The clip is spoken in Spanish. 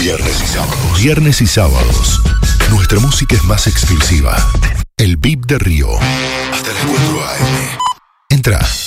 Viernes y sábados. Viernes y sábados. Nuestra música es más exclusiva. El VIP de Río. Hasta las 4 AM. Entra.